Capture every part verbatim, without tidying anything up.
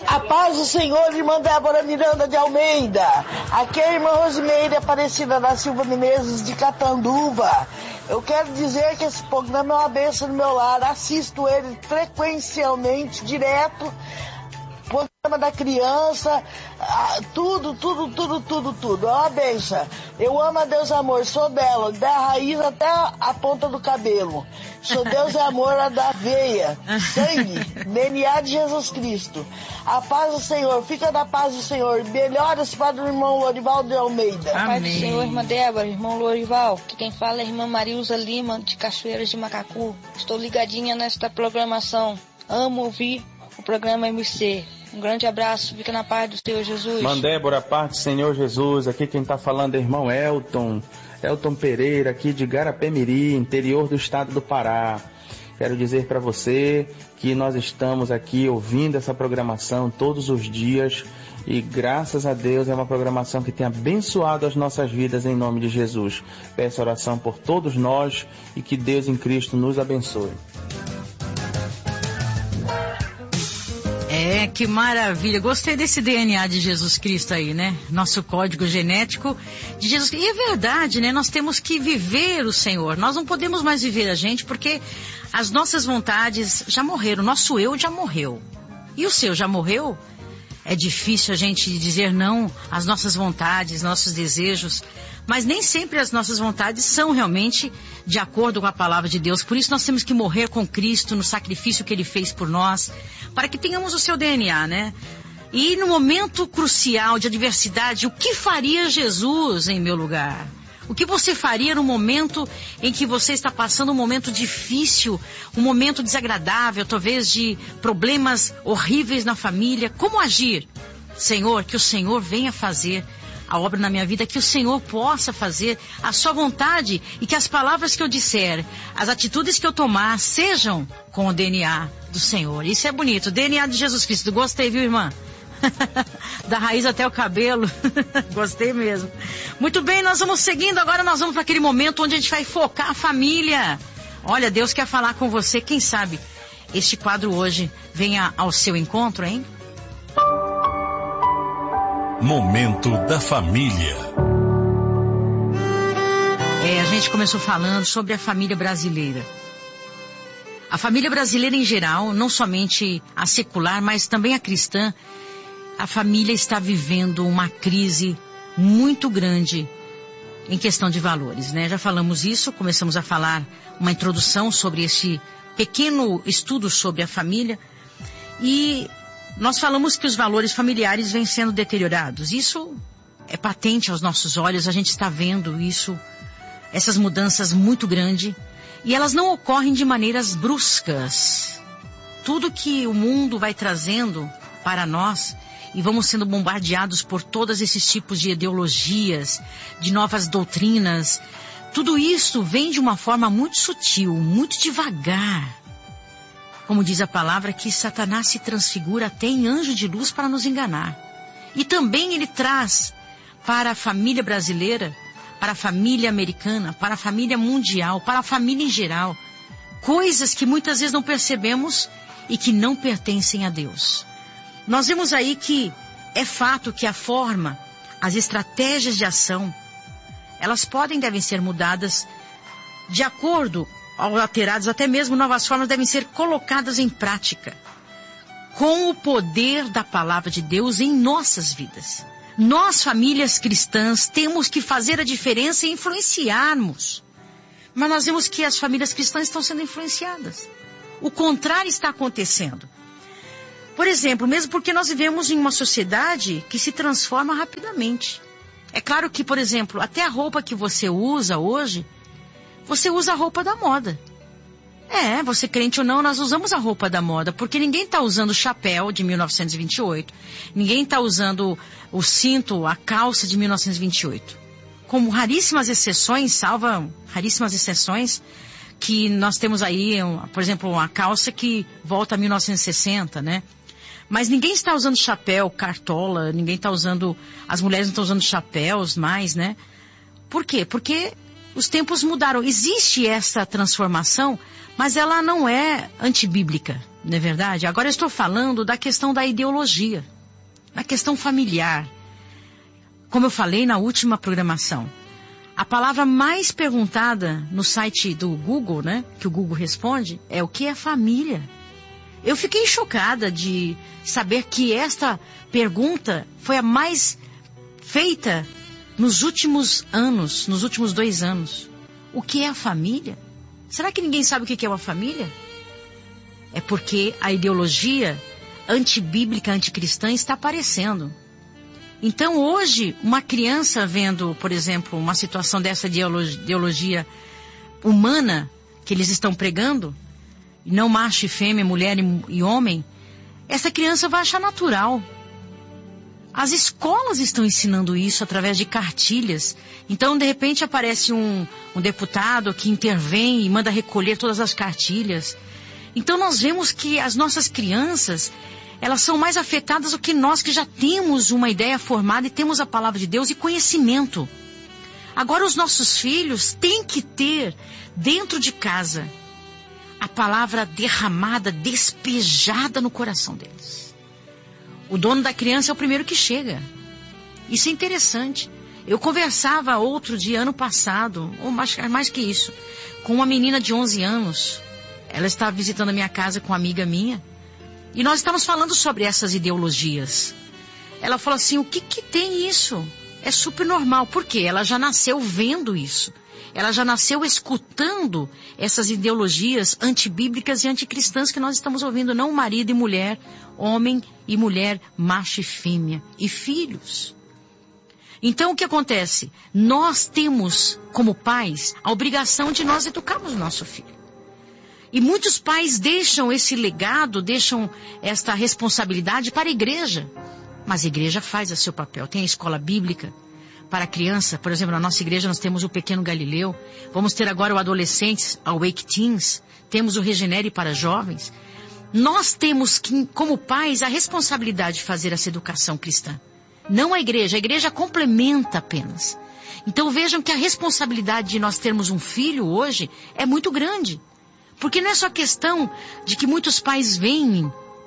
A paz do Senhor, irmã Débora Miranda de Almeida. Aqui é a irmã Rosimeire Aparecida da Silva Menezes de Catanduva. Eu quero dizer que esse programa é uma bênção no meu lar. Assisto ele frequencialmente, direto. Programa da criança, tudo, tudo, tudo, tudo, tudo. É uma benção. Eu amo a Deus Amor, sou dela, da raiz até a ponta do cabelo. Sou Deus Amor da veia, sangue, D N A de Jesus Cristo. A paz do Senhor, fica na paz do Senhor. Melhoras para o irmão Lorival de Almeida. A paz do Senhor, irmã Débora, irmão Lorival. Que quem fala é a irmã Marilza Lima, de Cachoeiras de Macacu. Estou ligadinha nesta programação. Amo ouvir o programa M C. Um grande abraço, fica na paz do Senhor Jesus. Irmã Débora, a paz do Senhor Jesus. Aqui quem está falando é o irmão Elton, Elton Pereira, aqui de Garapé-Miri, interior do estado do Pará. Quero dizer para você que nós estamos aqui ouvindo essa programação todos os dias e graças a Deus é uma programação que tem abençoado as nossas vidas em nome de Jesus. Peço oração por todos nós e que Deus em Cristo nos abençoe. É, que maravilha. Gostei desse D N A de Jesus Cristo aí, né? Nosso código genético de Jesus Cristo. E é verdade, né? Nós temos que viver o Senhor. Nós não podemos mais viver a gente porque as nossas vontades já morreram. Nosso eu já morreu. E o seu já morreu? É difícil a gente dizer não às nossas vontades, nossos desejos. Mas nem sempre as nossas vontades são realmente de acordo com a palavra de Deus. Por isso nós temos que morrer com Cristo no sacrifício que Ele fez por nós, para que tenhamos o seu D N A, né? E no momento crucial de adversidade, o que faria Jesus em meu lugar? O que você faria no momento em que você está passando um momento difícil, um momento desagradável, talvez de problemas horríveis na família? Como agir? Senhor, que o Senhor venha fazer a obra na minha vida, que o Senhor possa fazer a sua vontade e que as palavras que eu disser, as atitudes que eu tomar, sejam com o D N A do Senhor. Isso é bonito, D N A de Jesus Cristo. Gostei, viu, irmã? Da raiz até o cabelo. Gostei mesmo. Muito bem, nós vamos seguindo. Agora nós vamos para aquele momento onde a gente vai focar a família. Olha, Deus quer falar com você. Quem sabe este quadro hoje venha ao seu encontro, hein? Momento da Família. É, a gente começou falando sobre a família brasileira. A família brasileira em geral, não somente a secular, mas também a cristã, a família está vivendo uma crise muito grande em questão de valores, né? Já falamos isso, começamos a falar uma introdução sobre este pequeno estudo sobre a família e nós falamos que os valores familiares vêm sendo deteriorados. Isso é patente aos nossos olhos, a gente está vendo isso, essas mudanças muito grandes, e elas não ocorrem de maneiras bruscas. Tudo que o mundo vai trazendo para nós, e vamos sendo bombardeados por todos esses tipos de ideologias, de novas doutrinas, tudo isso vem de uma forma muito sutil, muito devagar. Como diz a palavra, que Satanás se transfigura até em anjo de luz para nos enganar. E também ele traz para a família brasileira, para a família americana, para a família mundial, para a família em geral, coisas que muitas vezes não percebemos e que não pertencem a Deus. Nós vemos aí que é fato que a forma, as estratégias de ação, elas podem e devem ser mudadas de acordo alterados, até mesmo novas formas devem ser colocadas em prática com o poder da palavra de Deus em nossas vidas. Nós, famílias cristãs, temos que fazer a diferença e influenciarmos. Mas nós vemos que as famílias cristãs estão sendo influenciadas. O contrário está acontecendo. Por exemplo, mesmo porque nós vivemos em uma sociedade que se transforma rapidamente. É claro que, por exemplo, até a roupa que você usa hoje, você usa a roupa da moda. É, você crente ou não, nós usamos a roupa da moda, porque ninguém está usando o chapéu de mil novecentos e vinte e oito, ninguém está usando o cinto, a calça de mil novecentos e vinte e oito. Como raríssimas exceções, salva raríssimas exceções, que nós temos aí, por exemplo, uma calça que volta a mil novecentos e sessenta, né? Mas ninguém está usando chapéu, cartola, ninguém está usando, as mulheres não estão usando chapéus mais, né? Por quê? Porque os tempos mudaram. Existe essa transformação, mas ela não é antibíblica. Não é verdade? Agora eu estou falando da questão da ideologia, da questão familiar. Como eu falei na última programação, a palavra mais perguntada no site do Google, né, que o Google responde, é o que é família. Eu fiquei chocada de saber que esta pergunta foi a mais feita nos últimos anos, nos últimos dois anos. O que é a família? Será que ninguém sabe o que é uma família? É porque a ideologia antibíblica, anticristã está aparecendo. Então hoje, uma criança vendo, por exemplo, uma situação dessa ideologia humana que eles estão pregando, não macho e fêmea, mulher e homem, essa criança vai achar natural. As escolas estão ensinando isso através de cartilhas. Então, de repente, aparece um, um deputado que intervém e manda recolher todas as cartilhas. Então, nós vemos que as nossas crianças, elas são mais afetadas do que nós que já temos uma ideia formada e temos a palavra de Deus e conhecimento. Agora, os nossos filhos têm que ter, dentro de casa, a palavra derramada, despejada no coração deles. O dono da criança é o primeiro que chega. Isso é interessante. Eu conversava outro dia, ano passado, ou mais, mais que isso, com uma menina de onze anos. Ela estava visitando a minha casa com uma amiga minha. E nós estávamos falando sobre essas ideologias. Ela falou assim, o que que tem isso? É super normal. Por quê? Ela já nasceu vendo isso. Ela já nasceu escutando essas ideologias antibíblicas e anticristãs que nós estamos ouvindo, não marido e mulher, homem e mulher, macho e fêmea, e filhos. Então o que acontece? Nós temos, como pais, a obrigação de nós educarmos o nosso filho. E muitos pais deixam esse legado, deixam esta responsabilidade para a igreja. Mas a igreja faz o seu papel. Tem a escola bíblica para a criança. Por exemplo, na nossa igreja nós temos o Pequeno Galileu. Vamos ter agora o Adolescentes, a Wake Teens. Temos o Regenere para jovens. Nós temos, que, como pais, a responsabilidade de fazer essa educação cristã. Não a igreja. A igreja complementa apenas. Então vejam que a responsabilidade de nós termos um filho hoje é muito grande. Porque não é só questão de que muitos pais vêm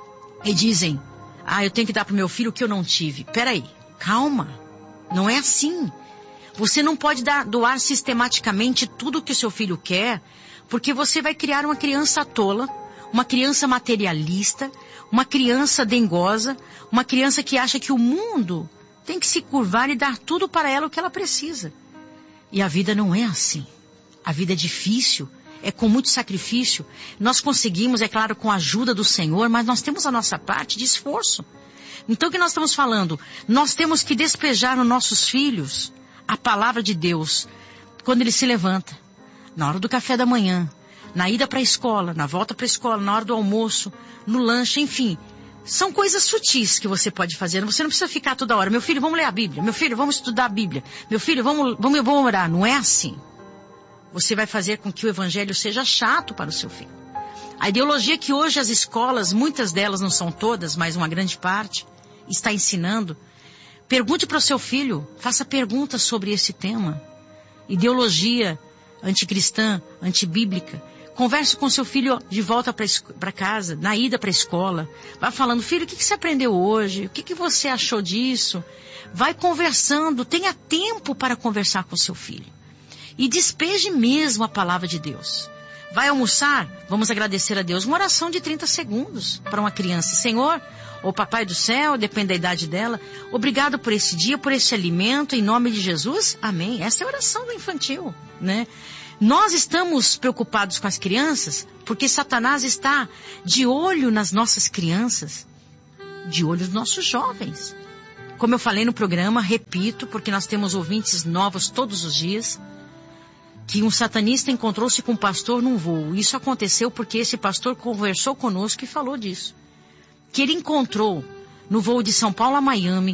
e dizem, ah, eu tenho que dar para o meu filho o que eu não tive. Peraí, calma. Não é assim. Você não pode dar, doar sistematicamente tudo o que o seu filho quer, porque você vai criar uma criança tola, uma criança materialista, uma criança dengosa, uma criança que acha que o mundo tem que se curvar e dar tudo para ela o que ela precisa. E a vida não é assim. A vida é difícil. É com muito sacrifício. Nós conseguimos, é claro, com a ajuda do Senhor, mas nós temos a nossa parte de esforço. Então o que nós estamos falando? Nós temos que despejar nos nossos filhos a palavra de Deus. Quando ele se levanta, na hora do café da manhã, na ida para a escola, na volta para a escola, na hora do almoço, no lanche, enfim. São coisas sutis que você pode fazer. Você não precisa ficar toda hora, meu filho, vamos ler a Bíblia. Meu filho, vamos estudar a Bíblia. Meu filho, vamos, vamos, vamos orar. Não é assim. Você vai fazer com que o evangelho seja chato para o seu filho. A ideologia que hoje as escolas, muitas delas, não são todas, mas uma grande parte, está ensinando. Pergunte para o seu filho, faça perguntas sobre esse tema. Ideologia anticristã, antibíblica. Converse com seu filho de volta para casa, na ida para a escola. Vai falando, filho, o que, que você aprendeu hoje? O que, que você achou disso? Vai conversando, tenha tempo para conversar com seu filho. E despeje mesmo a palavra de Deus. Vai almoçar? Vamos agradecer a Deus. Uma oração de trinta segundos para uma criança. Senhor, ou Papai do Céu, depende da idade dela. Obrigado por esse dia, por esse alimento, em nome de Jesus. Amém. Essa é a oração do infantil, né? Nós estamos preocupados com as crianças porque Satanás está de olho nas nossas crianças, de olho nos nossos jovens. Como eu falei no programa, repito, porque nós temos ouvintes novos todos os dias, que um satanista encontrou-se com um pastor num voo. Isso aconteceu porque esse pastor conversou conosco e falou disso. Que ele encontrou no voo de São Paulo a Miami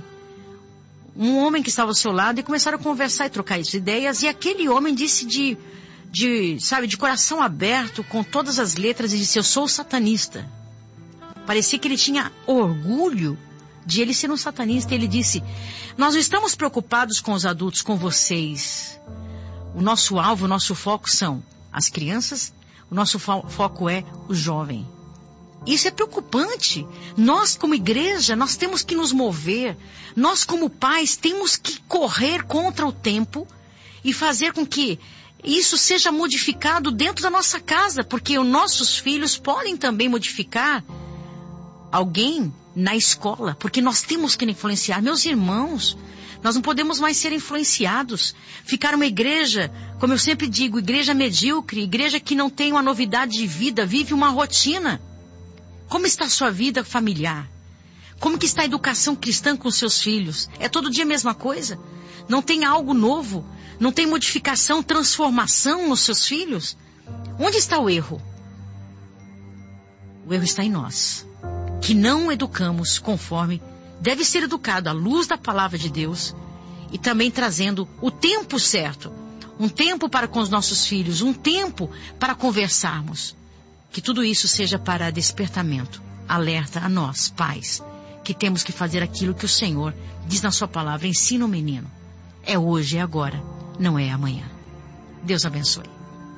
um homem que estava ao seu lado e começaram a conversar e trocar ideias. E aquele homem disse de, de, sabe, de coração aberto, com todas as letras, e disse, eu sou satanista. Parecia que ele tinha orgulho de ele ser um satanista. Ele disse, nós não estamos preocupados com os adultos, com vocês. O nosso alvo, o nosso foco são as crianças, o nosso fo- foco é o jovem. Isso é preocupante. Nós, como igreja, nós temos que nos mover. Nós, como pais, temos que correr contra o tempo e fazer com que isso seja modificado dentro da nossa casa, porque os nossos filhos podem também modificar alguém na escola, porque nós temos que influenciar. Meus irmãos, nós não podemos mais ser influenciados. Ficar uma igreja, como eu sempre digo, igreja medíocre, igreja que não tem uma novidade de vida, vive uma rotina. Como está a sua vida familiar? Como que está a educação cristã com seus filhos? É todo dia a mesma coisa? Não tem algo novo? Não tem modificação, transformação nos seus filhos? Onde está o erro? O erro está em nós, que não educamos conforme deve ser educado à luz da palavra de Deus e também trazendo o tempo certo, um tempo para com os nossos filhos, um tempo para conversarmos. Que tudo isso seja para despertamento, alerta a nós, pais, que temos que fazer aquilo que o Senhor diz na sua palavra, ensina o menino. É hoje, é agora, não é amanhã. Deus abençoe.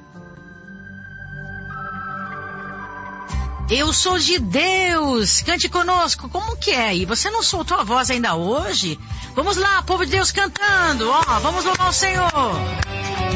Eu sou de Deus, cante conosco, como que é? E você não soltou a voz ainda hoje? Vamos lá, povo de Deus cantando, ó, vamos louvar o Senhor.